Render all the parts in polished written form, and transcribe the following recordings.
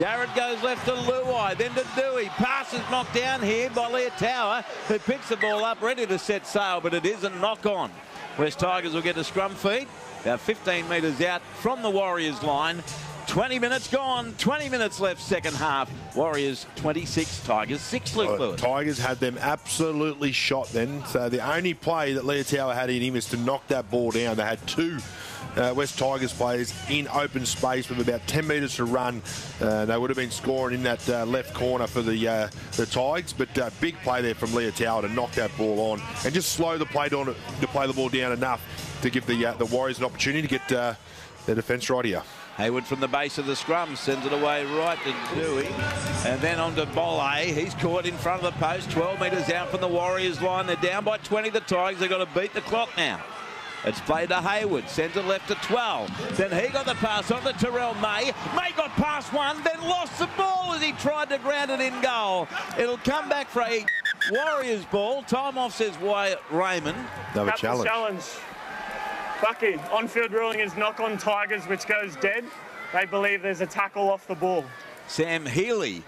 Jared goes left to Luai, then to Dewey. Pass is knocked down here by Leotawa, who picks the ball up, ready to set sail, but it is a knock-on. West Tigers will get a scrum feed, about 15 metres out from the Warriors line. 20 minutes gone, 20 minutes left second half. Warriors 26, Tigers 6, Luke Lewis. Tigers had them absolutely shot then. So the only play that Leotawa had in him is to knock that ball down. They had two West Tigers players in open space with about 10 metres to run. They would have been scoring in that left corner for the Tigers, but big play there from Leotawa to knock that ball on and just slow the play down to play the ball down enough to give the Warriors an opportunity to get their defence right here. Hayward from the base of the scrum sends it away right to Dewey, and then on to Bolle. He's caught in front of the post, 12 metres out from the Warriors line. They're down by 20, the Tigers. They've got to beat the clock now. It's played to Hayward, sends it left to 12. Then he got the pass on to Terrell May. May got past one, then lost the ball as he tried to ground it in goal. It'll come back for a Warriors ball. Time off, says Wyatt Raymond. Another challenge. Bucky, on-field ruling is knock on Tigers, which goes dead. They believe there's a tackle off the ball. Sam Healy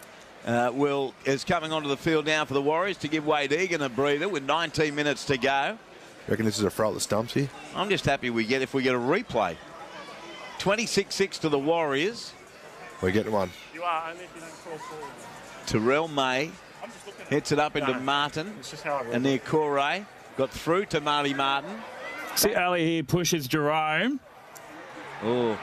is coming onto the field now for the Warriors to give Wade Egan a breather with 19 minutes to go. You reckon this is a throw at the stumps here? I'm just happy if we get a replay. 26-6 to the Warriors. We're getting one. You are, only if you don't call forward. Terrell May hits it up into Martin. And near Corey. Got through to Marty Martin. See, Ali here pushes Jerome. Oh.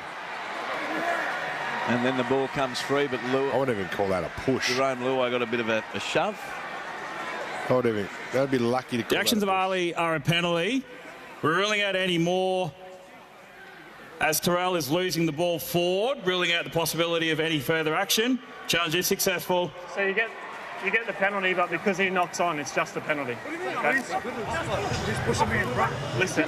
And then the ball comes free, but I wouldn't even call that a push. Jerome Luai got a bit of a shove. They'd be lucky to call The actions of Ali are a penalty. We're ruling out any more as Terrell is losing the ball forward, ruling out the possibility of any further action. Challenge is successful. So you get the penalty, but because he knocks on, it's just a penalty. He's pushing me in front. Listen,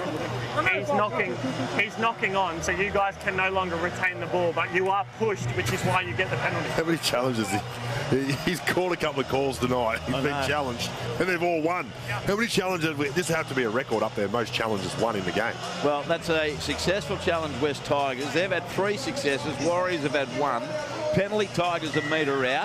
he's knocking on, so you guys can no longer retain the ball, but you are pushed, which is why you get the penalty. How many challenges? He's called a couple of calls tonight. He's been challenged, and they've all won. How many challenges? This has to be a record up there. Most challenges won in the game. Well, that's a successful challenge, West Tigers. They've had 3 successes. Warriors have had 1. Penalty, Tigers a metre out.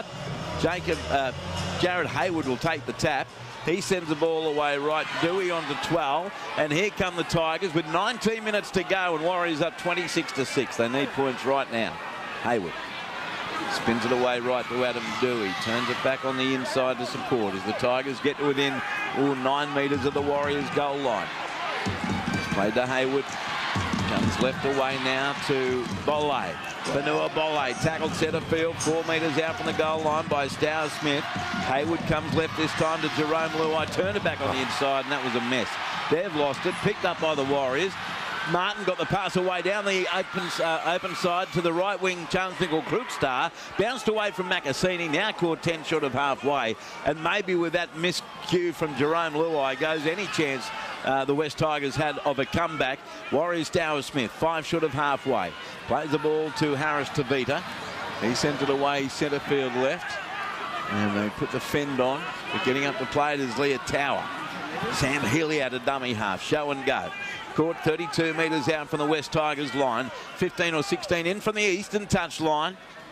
Jared Hayward will take the tap. He sends the ball away right. Dewey on to 12. And here come the Tigers with 19 minutes to go, and Warriors up 26-6. They need points right now. Hayward spins it away right to Adam Dewey. Turns it back on the inside to support as the Tigers get to within 9 metres of the Warriors goal line. It's played to Hayward. Comes left away now to Bolle. Vanua Bolle tackled centre field, 4 metres out from the goal line by Stow Smith. Hayward comes left this time to Jerome Luai. Turned it back on the inside, and that was a mess. They've lost it, picked up by the Warriors. Martin got the pass away down the open side to the right wing, Charles Nickel Krookstar. Bounced away from Macassini, now caught 10 short of halfway. And maybe with that miscue from Jerome Luai goes any chance the West Tigers had of a comeback. Warriors Stow Smith, 5 short of halfway. Plays the ball to Harris Tavita. He sent it away centre field left. And they put the fend on. But getting up to play it is Leotawa. Sam Healy out of dummy half. Show and go. Caught 32 metres out from the West Tigers line. 15 or 16 in from the eastern touch line.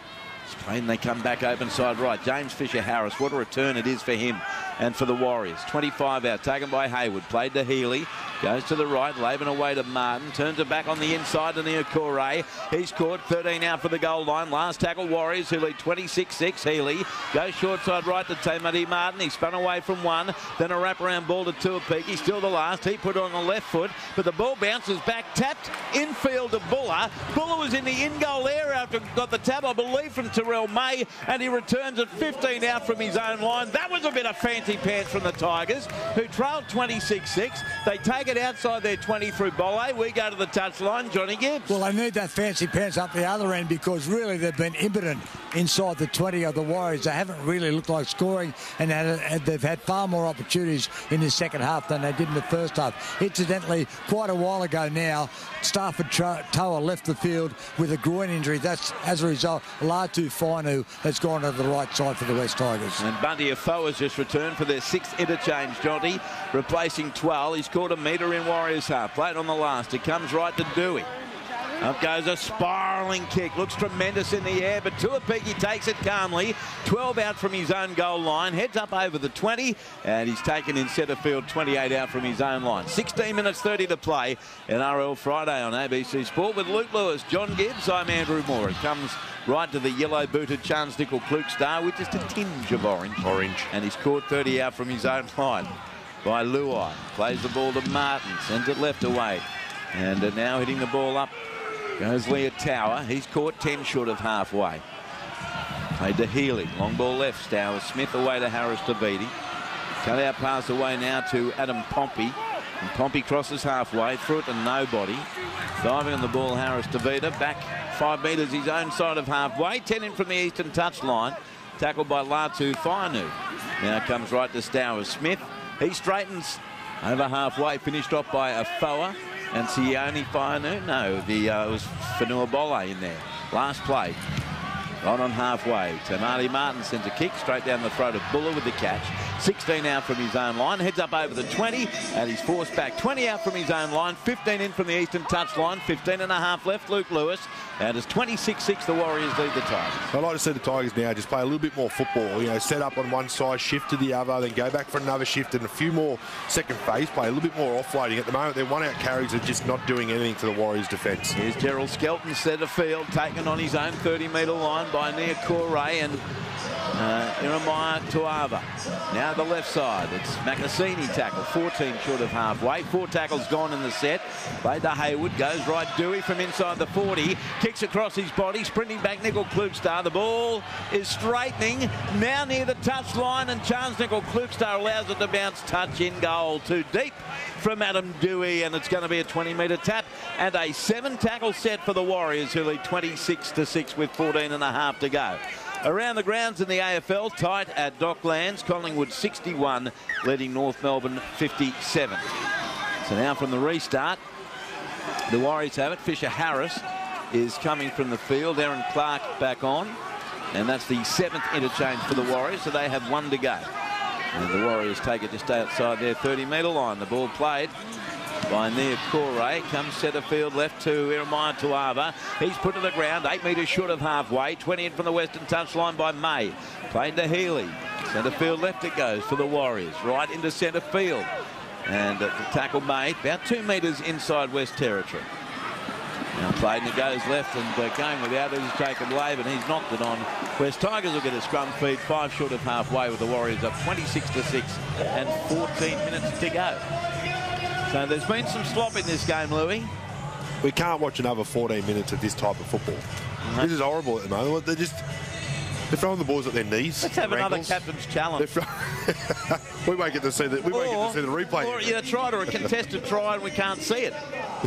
And they come back open side right. James Fisher-Harris, what a return it is for him and for the Warriors. 25 out, taken by Hayward. Played to Healy. Goes to the right, Laban away to Martin. Turns it back on the inside to Neokore. He's caught 13 out for the goal line. Last tackle, Warriors, who lead 26-6. Healy goes short side right to Tamati Martin. He spun away from 1. Then a wraparound ball to Tuapiki. Still the last. He put it on the left foot, but the ball bounces back. Tapped infield to Buller. Buller was in the in-goal area after got the tap, I believe, from Terrell May, and he returns at 15 out from his own line. That was a bit of fancy pants from the Tigers, who trailed 26-6. They take it outside their 20 through Bolle. We go to the touchline. Johnny Gibbs. Well, they need that fancy pants up the other end because really they've been impotent inside the 20 of the Warriors. They haven't really looked like scoring, and they've had far more opportunities in the second half than they did in the first half. Incidentally, quite a while ago now, Stafford Toa left the field with a groin injury. That's, as a result, Latu Fainu has gone to the right side for the West Tigers. And Bunty Afoe has just returned for their 6th interchange, Johnny, replacing 12. He's caught a metre in Warriors half. Played on the last. It comes right to Dewey. Up goes a spiralling kick. Looks tremendous in the air, but Tuapiki takes it calmly. 12 out from his own goal line. Heads up over the 20, and he's taken in centre field 28 out from his own line. 16 minutes 30 to play in RL Friday on ABC Sport with Luke Lewis, John Gibbs. I'm Andrew Moore. It comes right to the yellow-booted Charnze Nicoll-Klukstad with just a tinge of orange. And he's caught 30 out from his own line by Luai. Plays the ball to Martin. Sends it left away. And now hitting the ball up goes Leotawa. He's caught 10 short of halfway. Played to Healy. Long ball left. Stowers Smith away to Harris Taviti. Cut out pass away now to Adam Pompey. And Pompey crosses halfway. Through it to nobody. Diving on the ball, Harris Tavita. Back 5 metres his own side of halfway. 10 in from the eastern touchline. Tackled by Latu Fainu. Now comes right to Stowers Smith. He straightens over halfway. Finished off by Afoa. And Sione Fainu. No, it was Fanua Bolle in there. Last play. Right on halfway. Tamati Martin sends a kick straight down the throat of Buller with the catch. 16 out from his own line. Heads up over the 20. And he's forced back. 20 out from his own line. 15 in from the eastern touchline. 15 and a half left. Luke Lewis. And it's 26-6. The Warriors lead the Tigers. I'd like to see the Tigers now just play a little bit more football. You know, set up on one side, shift to the other, then go back for another shift and a few more second phase play. A little bit more offloading. At the moment, their one-out carries are just not doing anything to the Warriors' defence. Here's Gerald Skelton, centre field, taken on his own 30-metre line by Nia Kore and Jeremiah Tuava. Now the left side. It's Makasini tackle. 14 short of halfway. 4 tackles gone in the set. Played to Hayward. Goes right Dewey from inside the 40. Kicks across his body. Sprinting back Nicoll-Klukstad. The ball is straightening. Now near the touch line. And Charnze Nicoll-Klukstad allows it to bounce. Touch in goal. Too deep from Adam Dewey. And it's going to be a 20-metre tap. And a 7-tackle set for the Warriors, who lead 26-6 with 14 and a half to go. Around the grounds in the AFL, tight at Docklands. Collingwood 61, leading North Melbourne 57. So now from the restart, the Warriors have it. Fisher Harris is coming from the field. Aaron Clark back on. And that's the 7th interchange for the Warriors, so they have 1 to go. And the Warriors take it just outside their 30-metre line. The ball played by Nia Kore. Comes centre field left to Jeremiah Tuava. He's put to the ground, 8 metres short of halfway. 20 in from the western touchline by May. Played to Healy. Centre field left it goes for the Warriors. Right into centre field. And the tackle made about 2 metres inside West Territory. Now played and it goes left and going without it is Jacob Lave, and he's knocked it on. West Tigers will get a scrum feed 5 short of halfway with the Warriors up 26-6 and 14 minutes to go. So there's been some slop in this game, Louis. We can't watch another 14 minutes of this type of football. This is horrible at the moment. They're throwing the balls at their knees. Let's have another captain's challenge. We won't get to see the replay. Or either try or a contested try and we can't see it.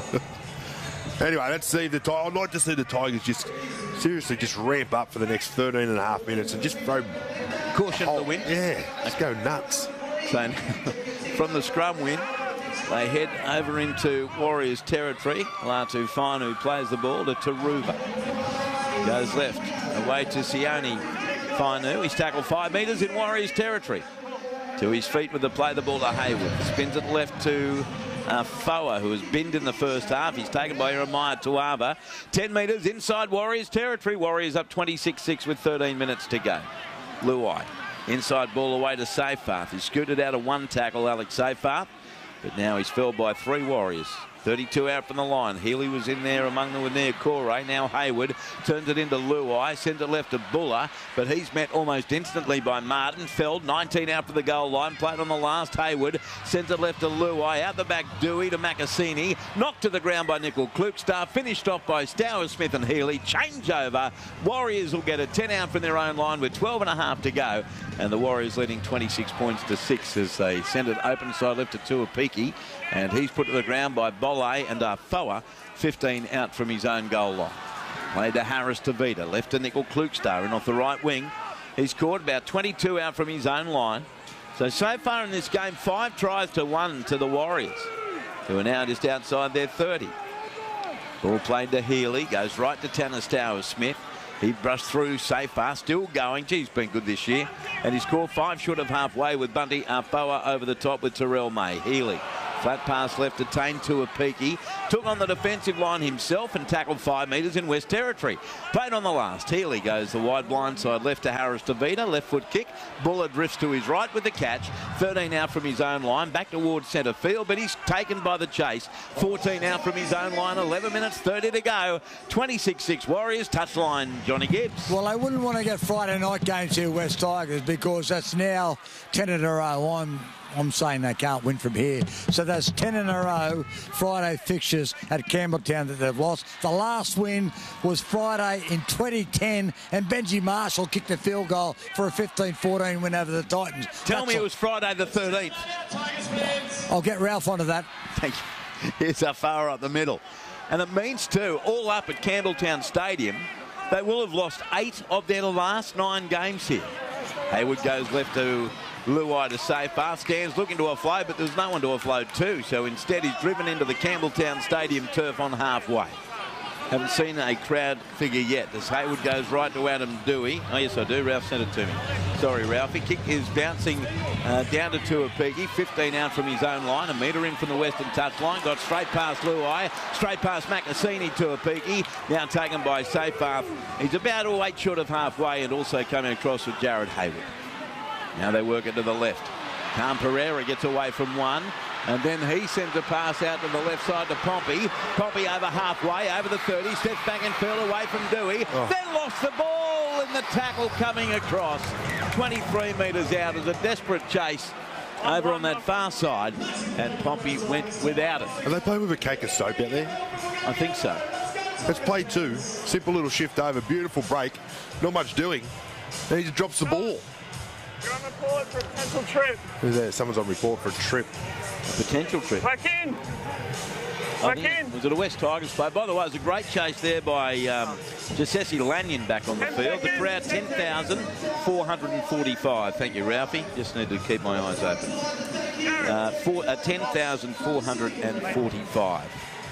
Anyway, let's see the Tigers. I'd like to see the Tigers just seriously just ramp up for the next 13 and a half minutes and just throw caution to the wind. Yeah, just go nuts. So from the scrum win, they head over into Warriors territory. Latu Fainu plays the ball to Taruva. Goes left, away to Sione Fainu. He's tackled 5 metres in Warriors territory. To his feet with the play, the ball to Hayward. Spins it left to Foa, who was binned in the first half. He's taken by Jeremiah Tuava. 10 metres inside Warriors territory. Warriors up 26-6 with 13 minutes to go. Luai. Inside ball away to Seyfarth. He scooted out of 1 tackle, Alex Seyfarth. But now he's felled by 3 Warriors. 32 out from the line. Healy was in there among them with Nia Kore. Now Hayward turns it into Luai, sends it left to Buller, but he's met almost instantly by Martin. Felled, 19 out for the goal line. Played on the last. Hayward sends it left to Luai. Out the back, Dewey to Makasini. Knocked to the ground by Nicoll-Klukstad. Finished off by Stowers, Smith and Healy. Changeover. Warriors will get a 10 out from their own line with 12 and a half to go. And the Warriors leading 26 points to 6 as they send it open side left to Tuapiki. And he's put to the ground by Bolle and Foa, 15 out from his own goal line. Played to Harris Tavita, left to Nicoll-Klukstad and off the right wing. He's scored about 22 out from his own line. So far in this game, 5 tries to 1 to the Warriors, who are now just outside their 30. Ball played to Healy, goes right to Tanner Stowers Smith. He brushed through Seyfarth, still going. He's been good this year. And he scored 5 short of halfway with Bunty Foa over the top with Terrell May. Healy Flat pass left to Tane Tuapiki. Took on the defensive line himself and tackled 5 metres in West Territory. Played on the last. Healy goes the wide blind side left to Harris Tavita. Left foot kick. Buller drifts to his right with the catch. 13 out from his own line. Back towards centre field, but he's taken by the chase. 14 out from his own line. 11 minutes 30 to go. 26-6 Warriors. Touchline Johnny Gibbs. Well, I wouldn't want to get Friday night games here, West Tigers, because that's now 10 in a row. I'm saying they can't win from here. So that's 10 in a row Friday fixtures at Campbelltown that they've lost. The last win was Friday in 2010, and Benji Marshall kicked a field goal for a 15-14 win over the Titans. Tell me it was Friday the 13th. I'll get Ralph onto that. Thank you. Here's how far up the middle. And it means, too, all up at Campbelltown Stadium, they will have lost 8 of their last 9 games here. Hayward goes left to Luai to save fast. Stands looking to offload, but there's no one to offload to. So instead, he's driven into the Campbelltown Stadium turf on halfway. Haven't seen a crowd figure yet. As Hayward goes right to Adam Dewey. Oh, yes, I do. Ralph sent it to me. Sorry, Ralphie. Kick is bouncing down to Tuapiki. 15 out from his own line. A metre in from the western touchline. Got straight past Luai. Straight past Makasini. Tuapiki. Now taken by Seyfarth. He's about 8 short of halfway and also coming across with Jared Hayward. Now they work it to the left. Cam Pereira gets away from one. And then he sends a pass out to the left side to Pompey. Pompey over halfway, over the 30, steps back in field away from Dewey. Then lost the ball in the tackle coming across. 23 metres out as a desperate chase over on that far side. And Pompey went without it. Are they playing with a cake of soap out there? I think so. Let's play 2. Simple little shift over. Beautiful break. Not much doing. Then he just drops the ball. You're on report for a potential trip. Who's there? Someone's on report for a trip. A potential trip. Back in. Back in. Was it a West Tigers play? By the way, it was a great chase there by Jessesi Lanyon back on the field. The crowd, 10,445. Thank you, Ralphie. Just need to keep my eyes open. 10,445.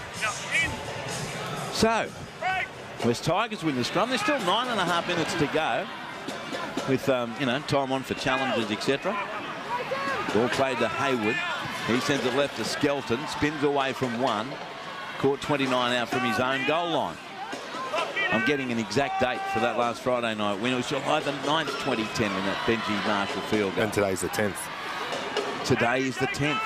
So, West Tigers win the scrum. There's still 9.5 minutes to go. With, time on for challenges, etc. Ball played to Hayward. He sends it left to Skelton. Spins away from one. Caught 29 out from his own goal line. I'm getting an exact date for that last Friday night win. It was July the 9th, 2010, when that Benji Marshall field goal. And today's the 10th. Today is the 10th.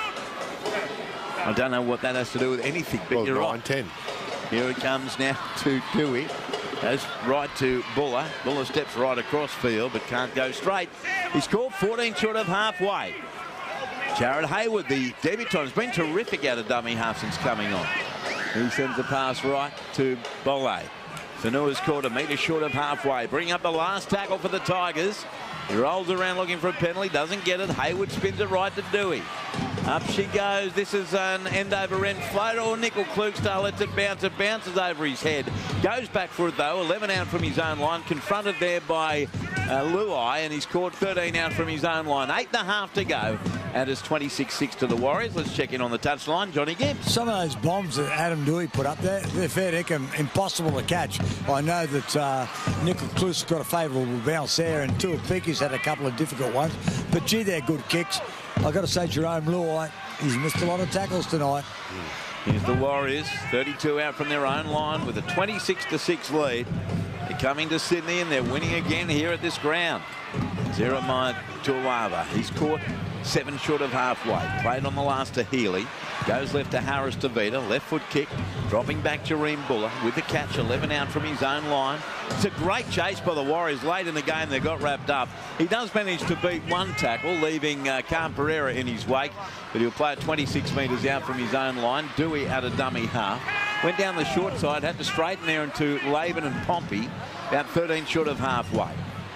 I don't know what that has to do with anything, but you're right. 9-10. Here it comes now to Dewey. Goes right to Buller. Buller steps right across field, but can't go straight. He's called 14 short of halfway. Jared Hayward, the debutant, has been terrific out of dummy half since coming on. He sends a pass right to Bolle. Fanua's caught 1 metre short of halfway. Bring up the last tackle for the Tigers. He rolls around looking for a penalty, doesn't get it. Hayward spins it right to Dewey. Up she goes. This is an end over end float. Or Nickel Klugstall lets it bounce. It bounces over his head. Goes back for it though. 11 out from his own line. Confronted there by Luai, and he's caught 13 out from his own line. 8.5 to go. And it's 26-6 to the Warriors. Let's check in on the touchline. Johnny Gibbs. Some of those bombs that Adam Dewey put up there, they're fair dinkum impossible to catch. I know that Nickel Klugstall got a favourable bounce there, and Tuapiki's had a couple of difficult ones. But gee, they're good kicks. I've got to say, Jerome Luai, he's missed a lot of tackles tonight. Here's the Warriors, 32 out from their own line with a 26-6 lead. They're coming to Sydney and they're winning again here at this ground. Jeremiah Tuawava, he's caught 7 short of halfway. Played on the last to Healy. Goes left to Harris Tavita. Left foot kick. Dropping back Jareem Buller with the catch. 11 out from his own line. It's a great chase by the Warriors. Late in the game they got wrapped up. He does manage to beat one tackle, leaving Cam Pereira in his wake. But he'll play at 26 metres out from his own line. Dewey at a dummy half. Went down the short side. Had to straighten there into Laban and Pompey. About 13 short of halfway.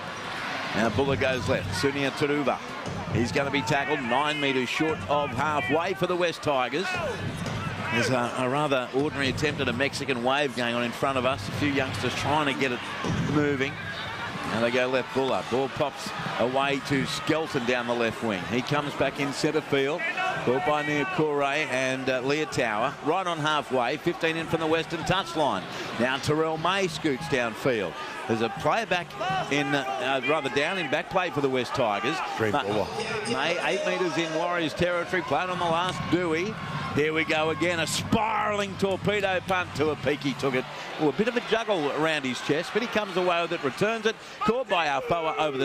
Now Buller goes left. Sunia Turuva. He's going to be tackled 9 metres short of halfway for the West Tigers. There's a rather ordinary attempt at a Mexican wave going on in front of us. A few youngsters trying to get it moving. Now they go left Buller. Ball pops away to Skelton down the left wing. He comes back in centre field. Ball by Niokore and Leah Tower. Right on halfway. 15 in from the western touchline. Now Terrell May scoots downfield. There's a player back in, rather down in back play for the West Tigers. May, 8 metres in Warriors territory. Played on the last. Dewey Here we go again, a spiralling torpedo punt to a peak. He took it. Oh, a bit of a juggle around his chest, but he comes away with it, returns it, caught by Alfoa over the